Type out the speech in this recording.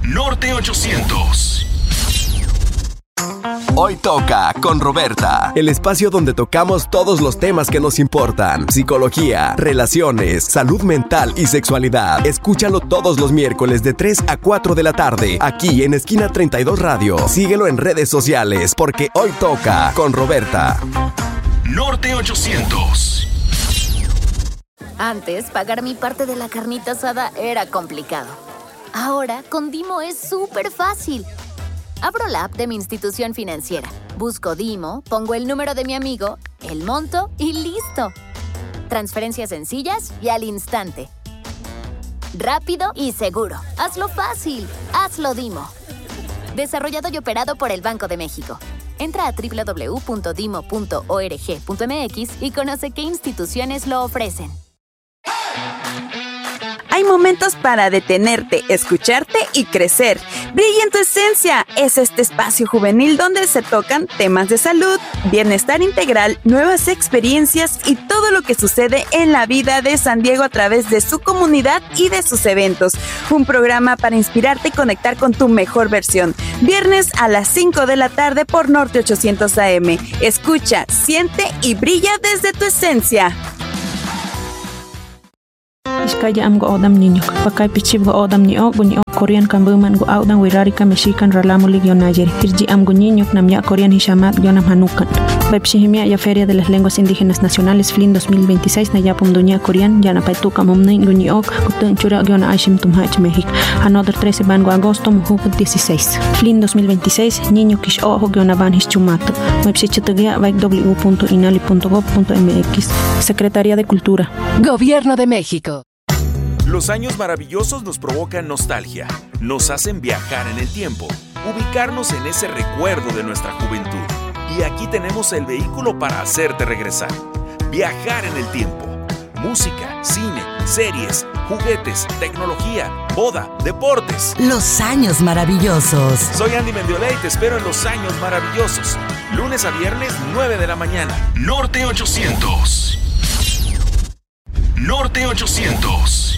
Norte 800. Hoy toca con Roberta, el espacio donde tocamos todos los temas que nos importan: psicología, relaciones, salud mental y sexualidad. Escúchalo todos los miércoles de 3 a 4 de la tarde, aquí en Esquina 32 Radio. Síguelo en redes sociales, porque hoy toca con Roberta. Norte 800. Antes, pagar mi parte de la carnita asada era complicado. Ahora, con Dimo es súper fácil. Abro la app de mi institución financiera, busco Dimo, pongo el número de mi amigo, el monto y ¡listo! Transferencias sencillas y al instante. Rápido y seguro. Hazlo fácil. Hazlo Dimo. Desarrollado y operado por el Banco de México. Entra a www.dimo.org.mx y conoce qué instituciones lo ofrecen. Hay momentos para detenerte, escucharte y crecer. Brilla en tu esencia. Es este espacio juvenil donde se tocan temas de salud, bienestar integral, nuevas experiencias y todo lo que sucede en la vida de San Diego a través de su comunidad y de sus eventos. Un programa para inspirarte y conectar con tu mejor versión. Viernes a las 5 de la tarde por Norte 800 AM. Escucha, siente y brilla desde tu esencia. Iskaya am go odam niño, pakai pichib go odam ni o Korean kambuman go audan wirarika mexican ralamulig yo Nayeri. Irji am go niño namya Korean hishamat yo nam hanukan. Bepshihimia ya Feria de las Lenguas Indígenas Nacionales FLIN 2026 na yapum dunia Korean ya na paituka mumni guni ok kutun chura yo na aishim tumhach México. Another 13 ban go agosto mujuk 16. FLIN 2026 niño kish ojo yo na ban hischumato. Website www.inali.gov.mx. Secretaría de Cultura. Gobierno de México. Los años maravillosos nos provocan nostalgia, nos hacen viajar en el tiempo, ubicarnos en ese recuerdo de nuestra juventud. Y aquí tenemos el vehículo para hacerte regresar. Viajar en el tiempo. Música, cine, series, juguetes, tecnología, boda, deportes. Los años maravillosos. Soy Andy Mendiola y te espero en Los Años Maravillosos. Lunes a viernes, 9 de la mañana. Norte 800. Norte 800.